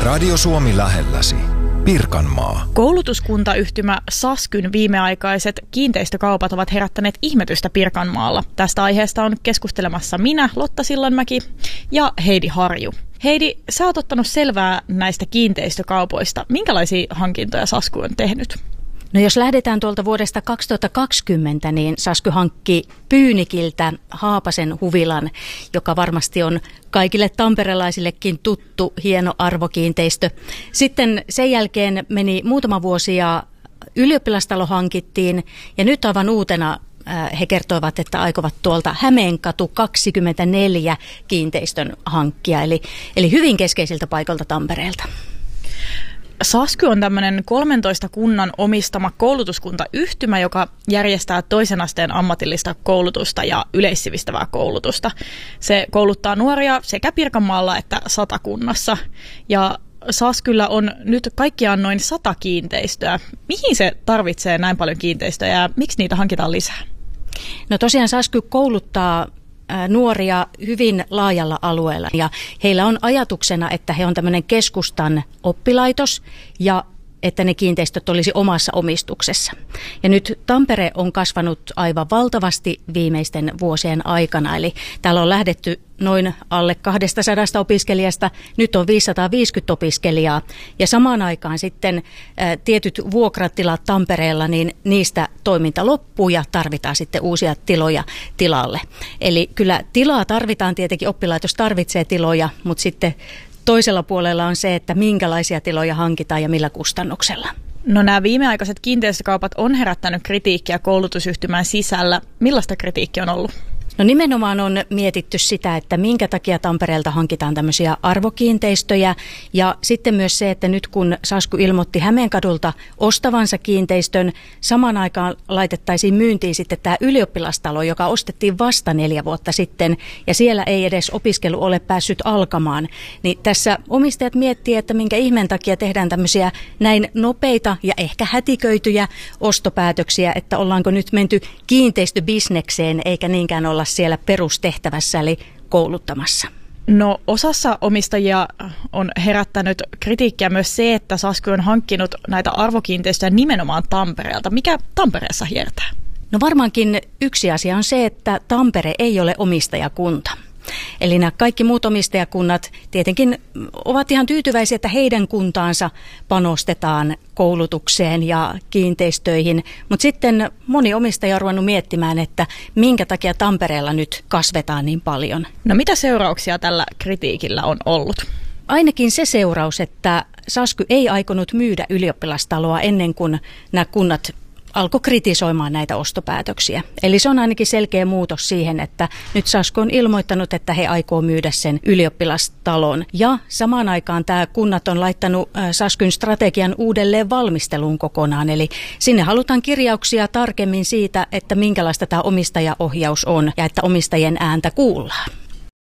Radio Suomi lähelläsi. Pirkanmaa. Koulutuskuntayhtymä Saskyn viimeaikaiset kiinteistökaupat ovat herättäneet ihmetystä Pirkanmaalla. Tästä aiheesta on keskustelemassa minä, Lotta Sillanmäki, ja Heidi Harju. Heidi, sä oot ottanut selvää näistä kiinteistökaupoista. Minkälaisia hankintoja Sasky on tehnyt? No jos lähdetään tuolta vuodesta 2020, niin Sasky hankki Pyynikiltä Haapasen huvilan, joka varmasti on kaikille tamperelaisillekin tuttu hieno arvokiinteistö. Sitten sen jälkeen meni muutama vuosi ja ylioppilastalo hankittiin ja nyt aivan uutena he kertoivat, että aikovat tuolta Hämeenkatu 24 kiinteistön hankkia, eli hyvin keskeisiltä paikalta Tampereelta. Sasky on tämmöinen 13 kunnan omistama koulutuskuntayhtymä, joka järjestää toisen asteen ammatillista koulutusta ja yleissivistävää koulutusta. Se kouluttaa nuoria sekä Pirkanmaalla että Satakunnassa. Ja Saskyllä on nyt kaikkiaan noin 100 kiinteistöä. Mihin se tarvitsee näin paljon kiinteistöjä ja miksi niitä hankitaan lisää? No tosiaan Sasky kouluttaa nuoria hyvin laajalla alueella ja heillä on ajatuksena, että he on tämmöinen keskustan oppilaitos ja että ne kiinteistöt olisi omassa omistuksessa. Ja nyt Tampere on kasvanut aivan valtavasti viimeisten vuosien aikana, eli täällä on lähdetty noin alle 200 opiskelijasta, nyt on 550 opiskelijaa ja samaan aikaan sitten tietyt vuokratilat Tampereella, niin niistä toiminta loppuu ja tarvitaan sitten uusia tiloja tilalle. Eli kyllä tilaa tarvitaan tietenkin, oppilaitos tarvitsee tiloja, mutta sitten toisella puolella on se, että minkälaisia tiloja hankitaan ja millä kustannuksella. No nämä viimeaikaiset kiinteistökaupat on herättänyt kritiikkiä koulutusyhtymän sisällä. Millaista kritiikkiä on ollut? No nimenomaan on mietitty sitä, että minkä takia Tampereelta hankitaan tämmöisiä arvokiinteistöjä ja sitten myös se, että nyt kun Sasky ilmoitti Hämeenkadulta ostavansa kiinteistön, samaan aikaan laitettaisiin myyntiin sitten tämä ylioppilastalo, joka ostettiin vasta 4 vuotta sitten ja siellä ei edes opiskelu ole päässyt alkamaan. Niin tässä omistajat miettii, että minkä ihmeen takia tehdään tämmöisiä näin nopeita ja ehkä hätiköityjä ostopäätöksiä, että ollaanko nyt menty kiinteistöbisnekseen eikä niinkään olla siellä perustehtävässä eli kouluttamassa. No osassa omistajia on herättänyt kritiikkiä myös se, että Sasky on hankkinut näitä arvokiinteistöjä nimenomaan Tampereelta. Mikä Tampereessa hiertää? No varmaankin yksi asia on se, että Tampere ei ole omistajakunta. Eli nämä kaikki muut omistajakunnat tietenkin ovat ihan tyytyväisiä, että heidän kuntaansa panostetaan koulutukseen ja kiinteistöihin, mutta sitten moni omistaja on ruvennut miettimään, että minkä takia Tampereella nyt kasvetaan niin paljon. No mitä seurauksia tällä kritiikillä on ollut? Ainakin se seuraus, että Sasky ei aikonut myydä ylioppilastaloa ennen kuin nämä kunnat alkoi kritisoimaan näitä ostopäätöksiä. Eli se on ainakin selkeä muutos siihen, että nyt Sasky on ilmoittanut, että he aikoo myydä sen ylioppilastalon. Ja samaan aikaan tämä kunnat on laittanut Saskyn strategian uudelleen valmisteluun kokonaan. Eli sinne halutaan kirjauksia tarkemmin siitä, että minkälaista tämä omistajaohjaus on ja että omistajien ääntä kuullaan.